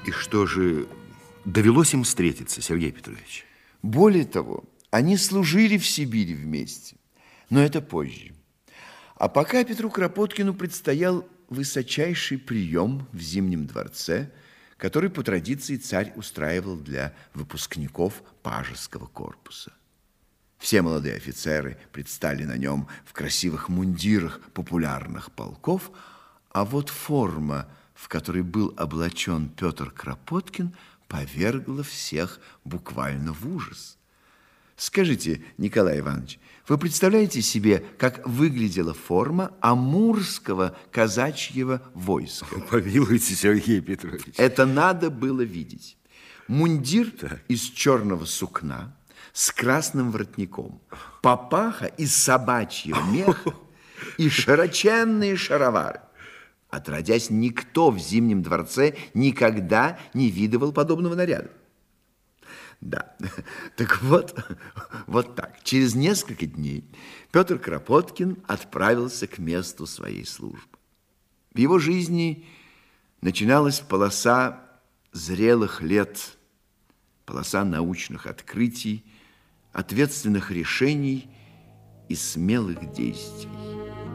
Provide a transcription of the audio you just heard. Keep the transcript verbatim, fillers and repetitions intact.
И что же, довелось им встретиться, Сергей Петрович? Более того, они служили в Сибири вместе, но это позже. А пока Петру Кропоткину предстоял высочайший прием в Зимнем дворце, который по традиции царь устраивал для выпускников пажеского корпуса. Все молодые офицеры предстали на нем в красивых мундирах популярных полков, а вот форма, в которой был облачен Петр Кропоткин, повергла всех буквально в ужас. Скажите, Николай Иванович, вы представляете себе, как выглядела форма амурского казачьего войска? Помилуйте, Сергей Петрович. Это надо было видеть. Мундир так. из черного сукна с красным воротником, папаха из собачьего меха и широченные шаровары. Отродясь, никто в Зимнем дворце никогда не видывал подобного наряда. Да, так вот, вот так. Через несколько дней Петр Кропоткин отправился к месту своей службы. В его жизни начиналась полоса зрелых лет, полоса научных открытий, ответственных решений и смелых действий.